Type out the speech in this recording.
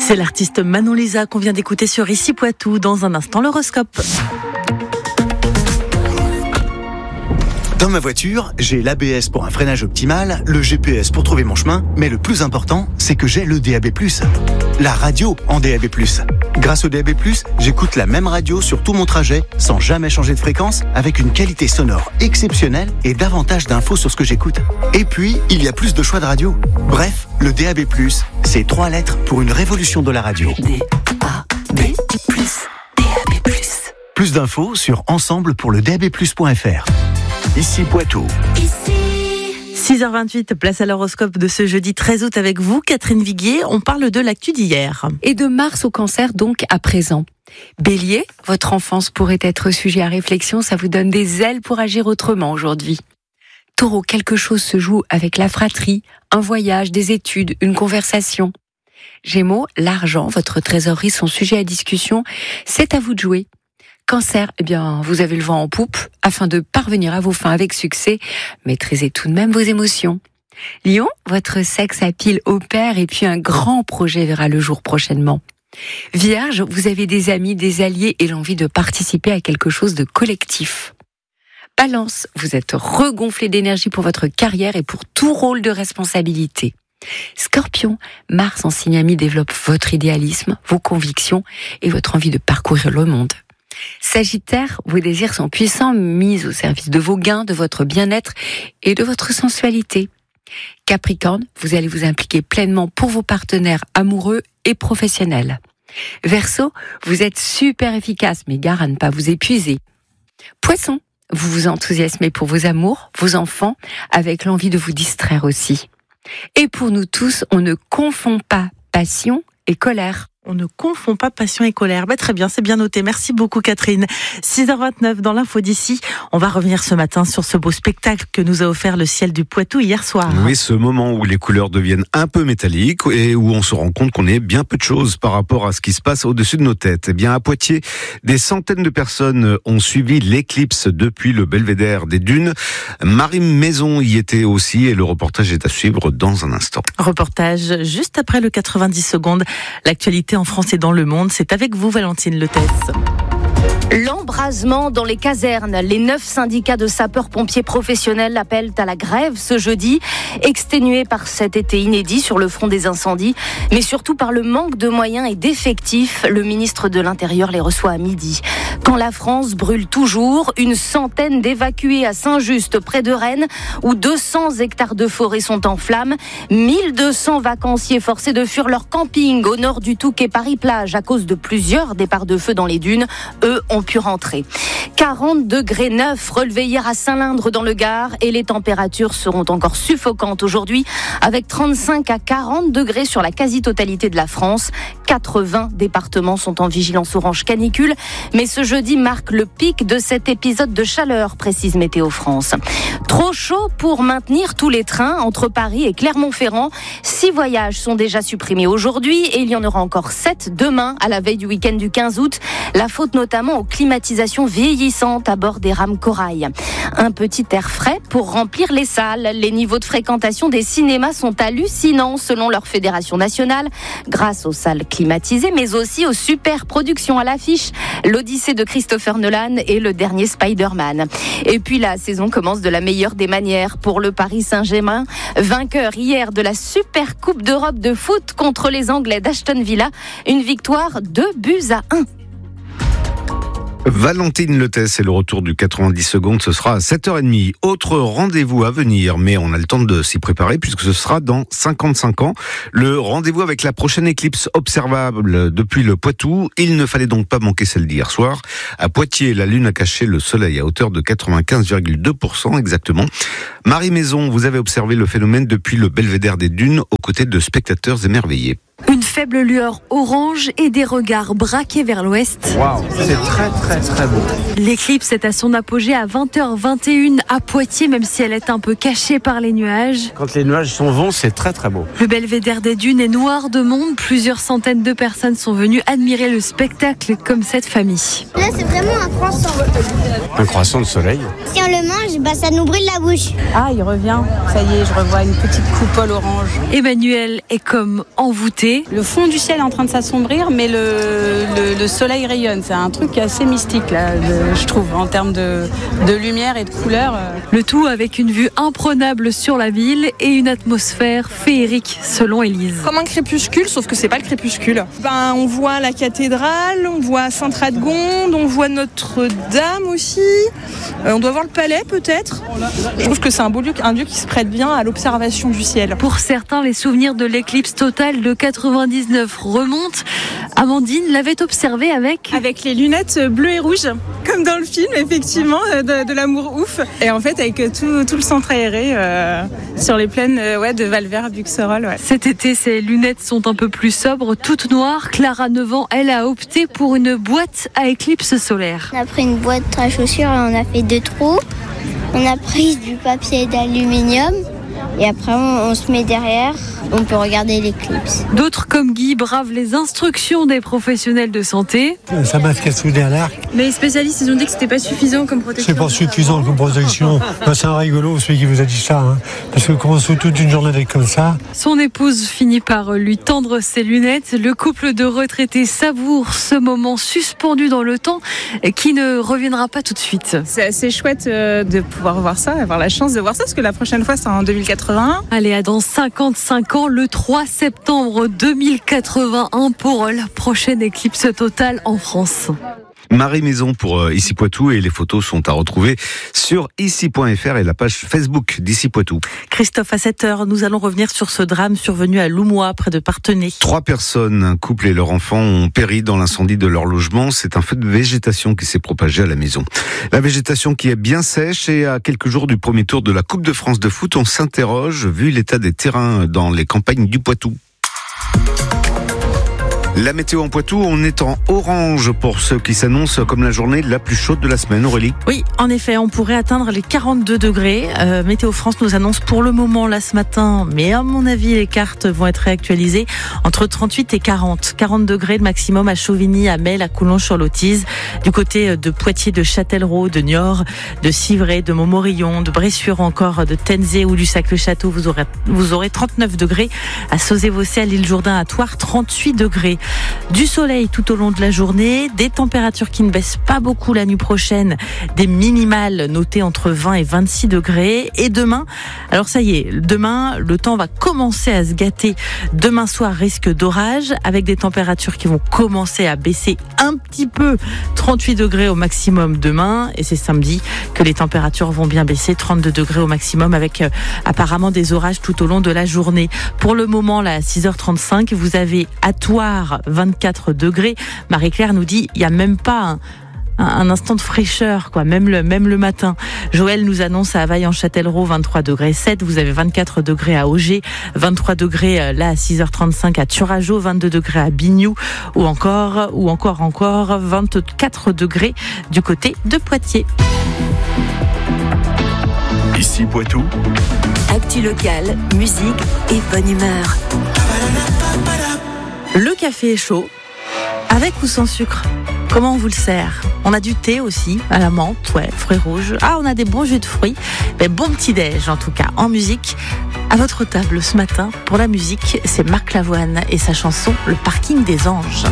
C'est l'artiste Manon Lisa qu'on vient d'écouter sur Ici Poitou. Dans un instant, l'horoscope. Dans ma voiture, j'ai l'ABS pour un freinage optimal, le GPS pour trouver mon chemin, mais le plus important, c'est que j'ai le DAB+, la radio en DAB+. Grâce au DAB+, j'écoute la même radio sur tout mon trajet, sans jamais changer de fréquence, avec une qualité sonore exceptionnelle et davantage d'infos sur ce que j'écoute. Et puis, il y a plus de choix de radio. Bref, le DAB+, c'est 3 lettres pour une révolution de la radio. DAB+, DAB+. Plus d'infos sur ensemble-pour-le-DAB+.fr. Ici Poitou. 6h28, place à l'horoscope de ce jeudi 13 août avec vous, Catherine Viguier. On parle de l'actu d'hier. Et de Mars au Cancer, donc à présent. Bélier, votre enfance pourrait être sujet à réflexion, ça vous donne des ailes pour agir autrement aujourd'hui. Taureau, quelque chose se joue avec la fratrie, un voyage, des études, une conversation. Gémeaux, l'argent, votre trésorerie sont sujets à discussion, c'est à vous de jouer. Cancer, vous avez le vent en poupe. Afin de parvenir à vos fins avec succès, maîtrisez tout de même vos émotions. Lion, votre sexe à pile opère et puis un grand projet verra le jour prochainement. Vierge, vous avez des amis, des alliés et l'envie de participer à quelque chose de collectif. Balance, vous êtes regonflé d'énergie pour votre carrière et pour tout rôle de responsabilité. Scorpion, Mars en signe ami développe votre idéalisme, vos convictions et votre envie de parcourir le monde. Sagittaire, vos désirs sont puissants, mis au service de vos gains, de votre bien-être et de votre sensualité. Capricorne, vous allez vous impliquer pleinement pour vos partenaires amoureux et professionnels. Verseau, vous êtes super efficace, mais gare à ne pas vous épuiser. Poisson, vous vous enthousiasmez pour vos amours, vos enfants, avec l'envie de vous distraire aussi. Et pour nous tous, on ne confond pas passion et colère. On ne confond pas passion et colère. Très bien, c'est bien noté. Merci beaucoup Catherine. 6h29 dans l'info d'ici. On va revenir ce matin sur ce beau spectacle que nous a offert le ciel du Poitou hier soir. Oui, ce moment où les couleurs deviennent un peu métalliques et où on se rend compte qu'on est bien peu de choses par rapport à ce qui se passe au-dessus de nos têtes. À Poitiers, des centaines de personnes ont suivi l'éclipse depuis le belvédère des Dunes. Marie Maison y était aussi et le reportage est à suivre dans un instant. Reportage juste après le 90 secondes. L'actualité en France et dans le monde, c'est avec vous Valentine Letès. L'embrasement dans les casernes. Les 9 syndicats de sapeurs-pompiers professionnels appellent à la grève ce jeudi, exténués par cet été inédit sur le front des incendies, mais surtout par le manque de moyens et d'effectifs. Le ministre de l'Intérieur les reçoit à midi. Quand la France brûle toujours, une centaine d'évacués à Saint-Just, près de Rennes, où 200 hectares de forêt sont en flammes. 1200 vacanciers forcés de fuir leur camping au nord du Touquet Paris-Plage à cause de plusieurs départs de feu dans les dunes. Eux ont pu rentrer. 40 degrés 9 relevés hier à Saint-Lindre dans le Gard et les températures seront encore suffocantes aujourd'hui avec 35 à 40 degrés sur la quasi-totalité de la France. 80 départements sont en vigilance orange canicule, mais ce jeudi marque le pic de cet épisode de chaleur, précise Météo France. Trop chaud pour maintenir tous les trains entre Paris et Clermont-Ferrand. 6 voyages sont déjà supprimés aujourd'hui et il y en aura encore 7 demain à la veille du week-end du 15 août. La faute notamment aux climatisations vieillissantes à bord des rames Corail. Un petit air frais pour remplir les salles. Les niveaux de fréquentation des cinémas sont hallucinants selon leur fédération nationale, grâce aux salles climatisées, mais aussi aux super productions à l'affiche. L'Odyssée de Christopher Nolan et le dernier Spider-Man. Et puis la saison commence de la meilleure des manières pour le Paris Saint-Germain, vainqueur hier de la Super Coupe d'Europe de foot contre les Anglais d'Aston Villa. Une victoire 2-1. Valentine Letès et le retour du 90 secondes, ce sera à 7h30. Autre rendez-vous à venir, mais on a le temps de s'y préparer puisque ce sera dans 55 ans. Le rendez-vous avec la prochaine éclipse observable depuis le Poitou. Il ne fallait donc pas manquer celle d'hier soir. À Poitiers, la Lune a caché le Soleil à hauteur de 95,2% exactement. Marie Maison, vous avez observé le phénomène depuis le belvédère des Dunes aux côtés de spectateurs émerveillés. Une faible lueur orange et des regards braqués vers l'ouest. Waouh, c'est très très très beau. L'éclipse est à son apogée à 20h21 à Poitiers, même si elle est un peu cachée par les nuages. Quand les nuages s'en vont, c'est très très beau. Le belvédère des dunes est noir de monde. Plusieurs centaines de personnes sont venues admirer le spectacle comme cette famille. Là, c'est vraiment un croissant. Un croissant de soleil. Si on le mange, ça nous brûle la bouche. Ah, il revient. Ça y est, je revois une petite coupole orange. Emmanuel est comme envoûté. Le fond du ciel est en train de s'assombrir, mais le soleil rayonne. C'est un truc assez mystique, là, je trouve, en termes de lumière et de couleur. Le tout avec une vue imprenable sur la ville et une atmosphère féerique, selon Élise. Comme un crépuscule, sauf que c'est pas le crépuscule. On voit la cathédrale, on voit Sainte-Radegonde, on voit Notre-Dame aussi. On doit voir le palais peut-être. Je trouve que c'est un beau lieu, un lieu qui se prête bien à l'observation du ciel. Pour certains, les souvenirs de l'éclipse totale de 99 remontent. Amandine l'avait observé avec les lunettes bleues et rouges, comme dans le film, effectivement, de l'amour ouf. Et en fait, avec tout le centre aéré sur les plaines de Valvert, Buxerolles. Ouais. Cet été, ces lunettes sont un peu plus sobres, toutes noires. Clara, 9 ans, elle a opté pour une boîte à éclipse solaire. On a pris une boîte à chaussures et on a fait 2 trous. On a pris du papier d'aluminium. Et après, on se met derrière, on peut regarder l'éclipse. D'autres, comme Guy, bravent les instructions des professionnels de santé. Ça masque soudain l'arc. Mais les spécialistes, ils ont dit que c'était pas suffisant comme protection. C'est pas suffisant comme protection. C'est un rigolo, celui qui vous a dit ça. Parce que comment se toute une journée avec comme ça. Son épouse finit par lui tendre ses lunettes. Le couple de retraités savoure ce moment suspendu dans le temps qui ne reviendra pas tout de suite. C'est assez chouette de pouvoir voir ça, avoir la chance de voir ça, parce que la prochaine fois, c'est en 2081. Allez, dans 55 ans, le 3 septembre 2081 pour la prochaine éclipse totale en France. Marie Maison pour Ici Poitou, et les photos sont à retrouver sur ici.fr et la page Facebook d'Ici Poitou. Christophe, à 7h, nous allons revenir sur ce drame survenu à Loumois, près de Parthenay. 3 personnes, un couple et leur enfant, ont péri dans l'incendie de leur logement. C'est un feu de végétation qui s'est propagé à la maison. La végétation qui est bien sèche, et à quelques jours du premier tour de la Coupe de France de foot, on s'interroge vu l'état des terrains dans les campagnes du Poitou. La météo en Poitou, on est en orange pour ce qui s'annonce comme la journée la plus chaude de la semaine, Aurélie. Oui, en effet, on pourrait atteindre les 42 degrés. Météo France nous annonce pour le moment là ce matin, mais à mon avis les cartes vont être réactualisées, entre 38 et 40. 40 degrés de maximum à Chauvigny, à Mel, à Coulon-sur-l'Autise, du côté de Poitiers, de Châtellerault, de Niort, de Civray, de Montmorillon, de Bressuire, encore de Tenzé ou du Sac-le-Château. Vous aurez 39 degrés à Sauzé-Vaucé, à l'île Jourdain, à Thouars, 38 degrés. Du soleil tout au long de la journée, des températures qui ne baissent pas beaucoup la nuit prochaine, des minimales notées entre 20 et 26 degrés. Et demain, alors ça y est, demain, le temps va commencer à se gâter. Demain soir, risque d'orage, avec des températures qui vont commencer à baisser un petit peu. 38 degrés au maximum demain, et c'est samedi que les températures vont bien baisser, 32 degrés au maximum, avec apparemment des orages tout au long de la journée. Pour le moment, là, à 6h35, vous avez à Thouars 24 degrés. Marie-Claire nous dit, il n'y a même pas un instant de fraîcheur, quoi, même le matin. Joël nous annonce à Availle-en-Châtellerault 23 degrés 7. Vous avez 24 degrés à Auger, 23 degrés là à 6h35 à Turageau, 22 degrés à Bignoux, ou encore 24 degrés du côté de Poitiers. Ici Poitou. Actu locale, musique et bonne humeur. Le café est chaud, avec ou sans sucre? Comment on vous le sert? On a du thé aussi, à la menthe, fruits rouges. Ah, on a des bons jus de fruits. Mais bon petit-déj, en tout cas. En musique, à votre table ce matin, pour la musique, c'est Marc Lavoine et sa chanson « Le parking des anges ».